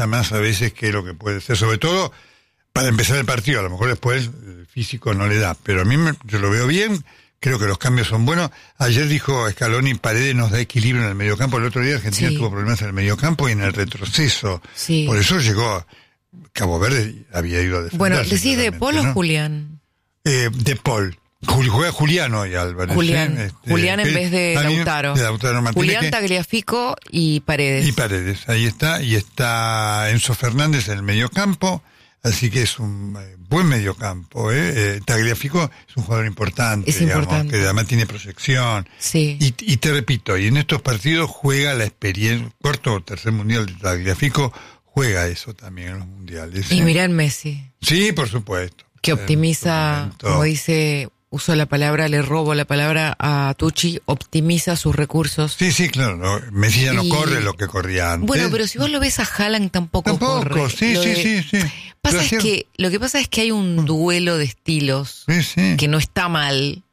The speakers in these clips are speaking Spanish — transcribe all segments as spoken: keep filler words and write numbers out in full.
más a veces que lo que puede ser, sobre todo para empezar el partido. A lo mejor después el físico no le da, pero a mí me, yo lo veo bien. Creo que los cambios son buenos. Ayer dijo Scaloni, Paredes nos da equilibrio en el mediocampo. El otro día Argentina sí. tuvo problemas en el mediocampo y en el retroceso. Sí. Por eso llegó Cabo Verde, había ido a defender. Bueno, ¿decís de Paul ¿no? o Julián? Eh, de Paul. Juega Julián hoy, Álvarez. Julián, ¿eh? este, Julián en vez de Lautaro. De Lautaro Julián, que, Tagliafico y Paredes. Y Paredes, ahí está. Y está Enzo Fernández en el mediocampo. Así que es un eh, buen mediocampo, ¿eh? eh Tagliafico es un jugador importante, es digamos, importante. que además tiene proyección. Sí. Y, y te repito, y en estos partidos juega la experiencia, cuarto o tercer mundial de Tagliafico, juega eso también en los mundiales. ¿eh? Y mirá en Messi. Sí, por supuesto. Que optimiza, como dice, uso la palabra, le robo la palabra a Tucci, optimiza sus recursos. Sí, sí, claro. No, Messi ya no y... corre lo que corría antes. Bueno, pero si vos lo ves a Haaland tampoco, tampoco corre. sí, sí, de... sí, sí. Pasa es que, lo que pasa es que hay un duelo de estilos sí, sí. que no está mal,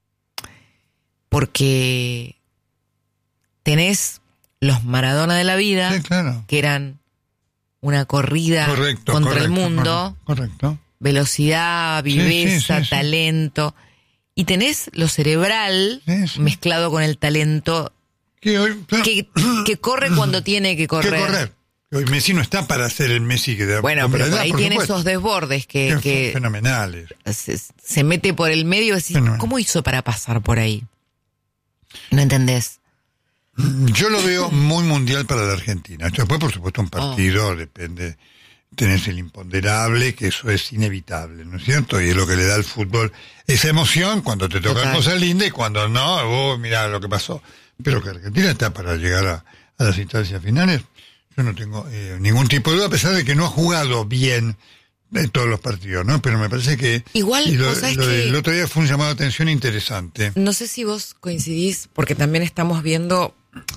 porque tenés los Maradona de la vida, sí, claro. que eran una corrida correcto, contra correcto, el mundo, correcto. Velocidad, viveza, sí, sí, sí, talento, sí. Y tenés lo cerebral sí, sí. mezclado con el talento que, hoy, claro. que, que corre cuando tiene que correr. Que correr. Hoy Messi no está para ser el Messi que da. Bueno, pero edad, ahí tiene supuesto. esos desbordes que, que, que fenomenales. Se, se mete por el medio y decís, ¿cómo hizo para pasar por ahí? ¿No entendés? Yo lo veo muy mundial para la Argentina. Después, por supuesto, un partido, oh. depende. Tenés el imponderable, que eso es inevitable, ¿no es cierto? Y es lo que le da al fútbol esa emoción cuando te tocan cosas lindas y cuando no, oh, mirá lo que pasó. Pero que Argentina está para llegar a, a las instancias finales. Yo no tengo eh, ningún tipo de duda, a pesar de que no ha jugado bien en todos los partidos, ¿no? Pero me parece que... Igual, lo, vos sabés lo que... del otro día fue un llamado de atención interesante. No sé si vos coincidís, porque también estamos viendo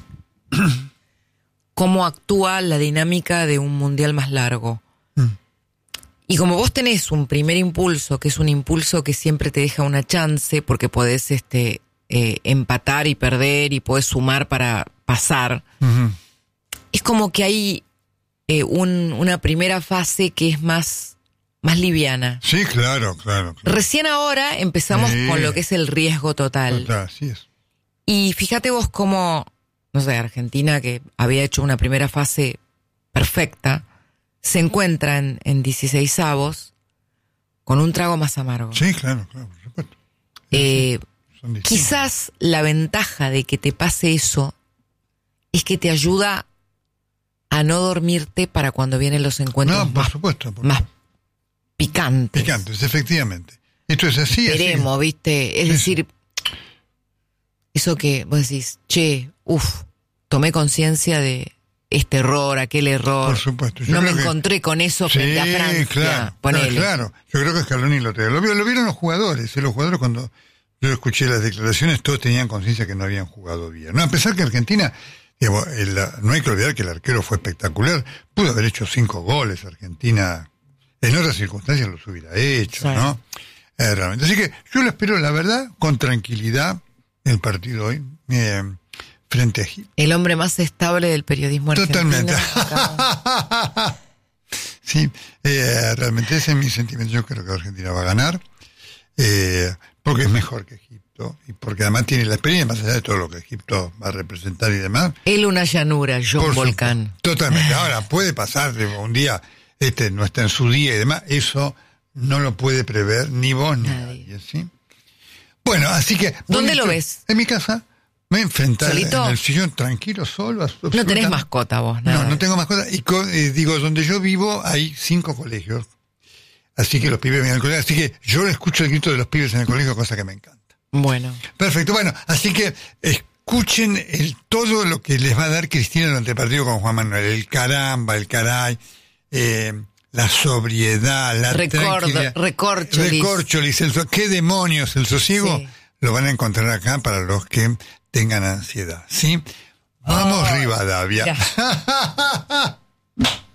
cómo actúa la dinámica de un mundial más largo. Mm. Y como vos tenés un primer impulso, que es un impulso que siempre te deja una chance, porque podés este, eh, empatar y perder y podés sumar para pasar... Uh-huh. Es como que hay eh, un, una primera fase que es más, más liviana. Sí, claro, claro. claro. Recién ahora empezamos sí. con lo que es el riesgo total. Total, así es. Y fíjate vos cómo, no sé, Argentina, que había hecho una primera fase perfecta, se encuentra en, en dieciseisavos con un trago más amargo. Sí, claro, claro, por supuesto. Eh, quizás la ventaja de que te pase eso es que te ayuda a no dormirte para cuando vienen los encuentros no, por más, supuesto, por más supuesto. picantes. Picantes, efectivamente. Esto es así. Esperemos, así. ¿viste? Es sí, decir, sí. eso que vos decís, che, uff, tomé conciencia de este error, aquel error. Por supuesto. Yo no me que... encontré con eso sí, frente a Francia. Claro, claro, claro. Yo creo que Scaloni lo, lo, lo vieron los jugadores. ¿eh? Los jugadores cuando yo escuché las declaraciones, todos tenían conciencia que no habían jugado bien. No, a pesar que Argentina... El, no hay que olvidar que el arquero fue espectacular. Pudo haber hecho cinco goles. Argentina, en otras circunstancias, los hubiera hecho, sí. ¿no? Eh, realmente. Así que yo lo espero, la verdad, con tranquilidad, el partido hoy, eh, frente a Egipto. El hombre más estable del periodismo argentino. Totalmente. sí, eh, realmente ese es mi sentimiento. Yo creo que Argentina va a ganar, eh, porque es mejor que Egipto. Y porque además tiene la experiencia, más allá de todo lo que Egipto va a representar y demás. Él una llanura, yo un volcán. Su, totalmente. Ahora, puede pasar de un día, este no está en su día y demás, eso no lo puede prever ni vos ni nadie, nadie ¿sí? Bueno, así que... ¿Dónde bueno, lo ves? En mi casa. Me voy a enfrentar ¿Solito? En el sillón, tranquilo, solo. No tenés mascota vos, nada. No, no tengo mascota. Y eh, digo, donde yo vivo hay cinco colegios. Así que los pibes vienen al colegio. Así que yo escucho el grito de los pibes en el colegio, cosa que me encanta. Bueno. Perfecto, bueno, así que escuchen el, todo lo que les va a dar Cristina durante el partido con Juan Manuel. El caramba, el caray, eh, la sobriedad, la Record, tranquilidad. Recorcholis. Recorcholis, el, ¿qué demonios? El sosiego sí. Lo van a encontrar acá para los que tengan ansiedad, ¿sí? Vamos, oh, Rivadavia.